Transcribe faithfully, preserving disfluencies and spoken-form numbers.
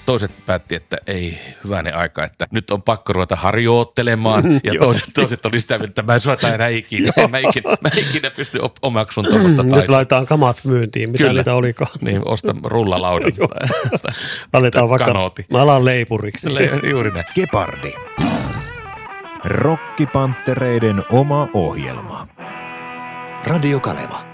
toiset päätti, että ei hyvänen aika, että nyt on pakko ruveta harjoittelemaan. Ja toiset, toiset oli sitä, että mä en suorata enää ikinä. Mä ikinä, mä ikinä pysty omaksun tuollaista taitoa. Nyt laitetaan kamat myyntiin, mitä Kyllä. niitä olikaan. Niin, osta rullalaudan tai, aletaan vaikka, kanooti. mä alan leipuriksi. Le, juuri näin. Gepardi. Rokkipanttereiden oma ohjelma. Radio Kaleva.